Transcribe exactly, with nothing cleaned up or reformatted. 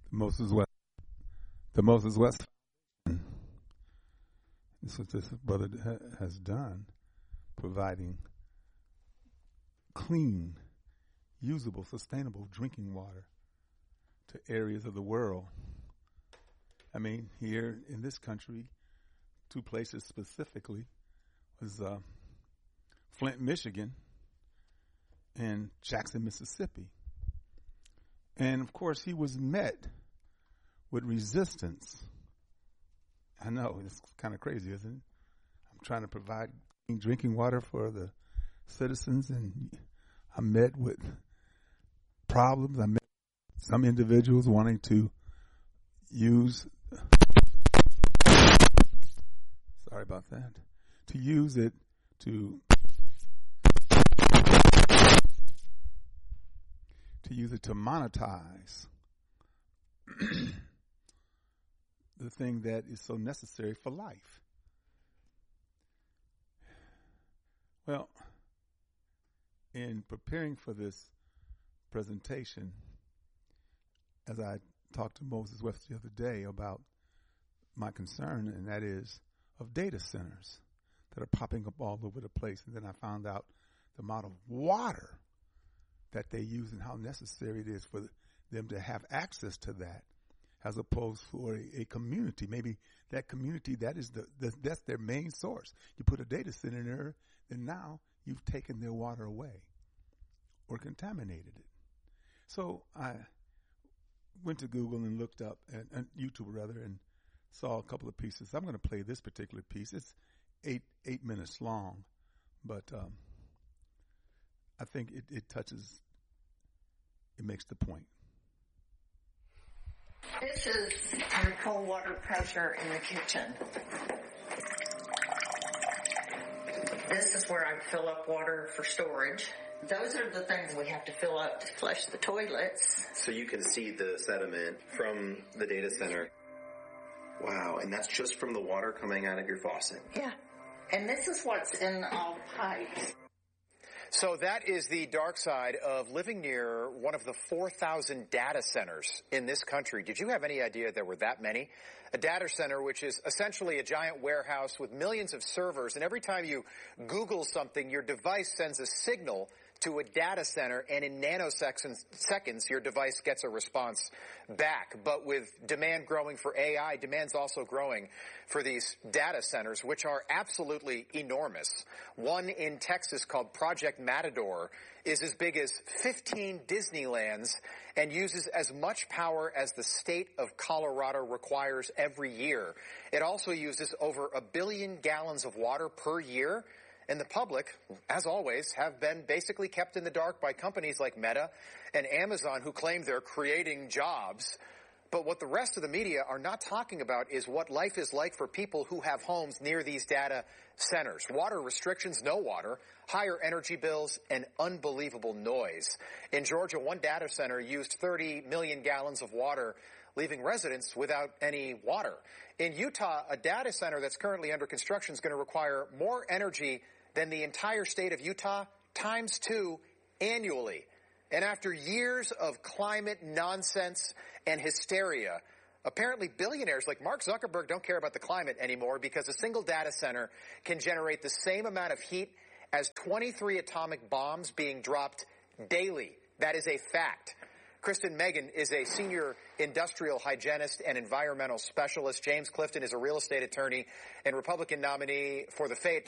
the Moses West, the Moses West. This is what this brother ha- has done, providing clean, usable, sustainable drinking water to areas of the world. I mean, here in this country, two places specifically was uh, Flint, Michigan, and Jackson, Mississippi. And, of course, he was met with resistance. I know, it's kind of crazy, isn't it? I'm trying to provide clean drinking water for the citizens, and I'm met with problems. I met some individuals wanting to use, sorry about that, to use it to to use it to monetize the thing that is so necessary for life. Well, in preparing for this presentation, as I talked to Moses West the other day about my concern, and that is of data centers that are popping up all over the place. And then I found out the amount of water that they use and how necessary it is for them to have access to that, as opposed to a, a community. Maybe that community, that is the, the that's their main source. You put a data center in there, then now you've taken their water away or contaminated it. So I went to Google and looked up, and, and YouTube rather, and saw a couple of pieces. I'm going to play this particular piece. It's eight eight minutes long, but um, I think it, it touches, it makes the point. This is our cold water pressure in the kitchen. This is where I fill up water for storage. Those are the things we have to fill up to flush the toilets. So you can see the sediment from the data center. Wow, and that's just from the water coming out of your faucet. Yeah, and this is what's in all the pipes. So that is the dark side of living near one of the four thousand data centers in this country. Did you have any idea there were that many? A data center, which is essentially a giant warehouse with millions of servers, and every time you Google something, your device sends a signal to a data center, and in nanoseconds, seconds, your device gets a response back. But with demand growing for A I, demand's also growing for these data centers, which are absolutely enormous. One in Texas called Project Matador is as big as fifteen Disneylands and uses as much power as the state of Colorado requires every year. It also uses over a billion gallons of water per year. And the public, as always, have been basically kept in the dark by companies like Meta and Amazon, who claim they're creating jobs. But what the rest of the media are not talking about is what life is like for people who have homes near these data centers. Water restrictions, no water, higher energy bills, and unbelievable noise. In Georgia, one data center used thirty million gallons of water, leaving residents without any water. In Utah, a data center that's currently under construction is going to require more energy than the entire state of Utah times two annually. And after years of climate nonsense and hysteria, apparently billionaires like Mark Zuckerberg don't care about the climate anymore, because a single data center can generate the same amount of heat as twenty-three atomic bombs being dropped daily. That is a fact. Kristen Megan is a senior industrial hygienist and environmental specialist. James Clifton is a real estate attorney and Republican nominee for the Fayette